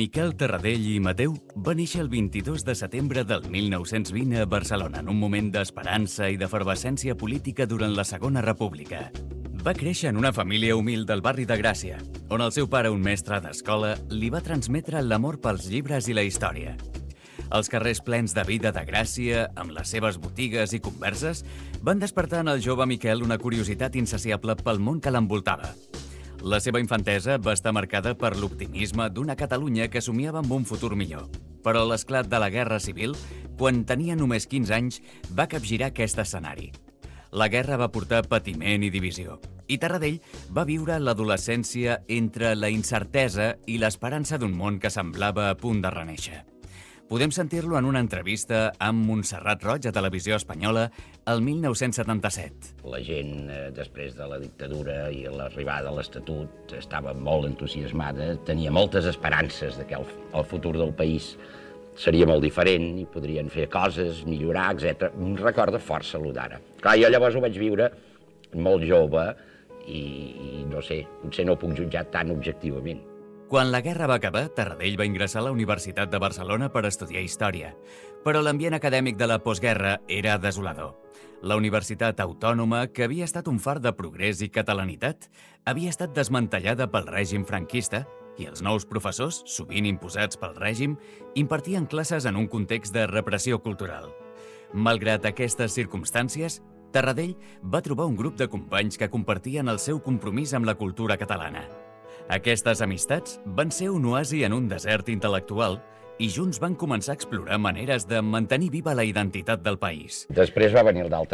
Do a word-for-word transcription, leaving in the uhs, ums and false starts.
Miquel Tarradell i Mateu va néixer el vint-i-dos de setembre del mil nou-cents vint a Barcelona, en un moment d'esperança i d'efervescència política durant la Segona República. Va créixer en una família humil del barri de Gràcia, on el seu pare, un mestre d'escola, li va transmetre l'amor pels llibres i la història. Els carrers plens de vida de Gràcia, amb les seves botigues i converses, van despertar en el jove Miquel una curiositat insaciable pel món que l'envoltava. La seva infantesa va estar marcada per l'optimisme d'una Catalunya que somiava amb un futur millor. Però l'esclat de la Guerra Civil, quan tenia només quinze anys, va capgirar aquest escenari. La guerra va portar patiment i divisió, i Tarradell va viure l'adolescència entre la incertesa i l'esperança d'un món que semblava a punt de renéixer. Podem sentir-lo en una entrevista amb Montserrat Roig a Televisió Espanyola el mil nou-cents setanta-set. La gent, eh, després de la dictadura i l'arribada a l'Estatut, estava molt entusiasmada, tenia moltes esperances de que el, el futur del país seria molt diferent i podrien fer coses, millorar, etcètera. Em recorda força allò d'ara. Clar, jo llavors ho vaig viure molt jove i, i no sé, potser no ho puc jutjar tan objectivament. Quan la guerra va acabar, Tarradell va ingressar a la Universitat de Barcelona per estudiar història, però l'ambient acadèmic de la postguerra era desolador. La Universitat Autònoma, que havia estat un far de progrés i catalanitat, havia estat desmantellada pel règim franquista i els nous professors, sovint imposats pel règim, impartien classes en un context de repressió cultural. Malgrat aquestes circumstàncies, Tarradell va trobar un grup de companys que compartien el seu compromís amb la cultura catalana. Aquestes amistats van ser un oasi en un desert intel·lectual i junts van començar a explorar maneres de mantenir viva la identitat del país. Després va venir el d'altre